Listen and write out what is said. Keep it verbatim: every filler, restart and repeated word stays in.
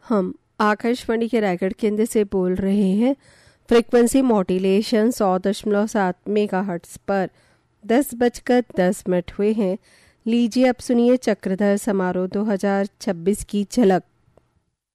हम आकाशवाणी के रायगढ़ केंद्र से बोल रहे हैं। फ्रीक्वेंसी मॉड्यूलेशन सौ दशमलव सात मेगा हर्ट्स पर दस बजकर दस मिनट हुए हैं। लीजिए अब सुनिए चक्रधर समारोह दो हज़ार छब्बीस की झलक।